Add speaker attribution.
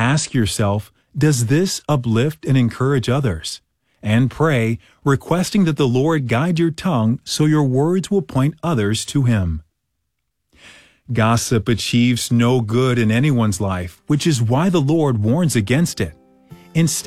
Speaker 1: Ask yourself, does this uplift and encourage others? And pray, requesting that the Lord guide your tongue so your words will point others to Him. Gossip achieves no good in anyone's life, which is why the Lord warns against it. Instead,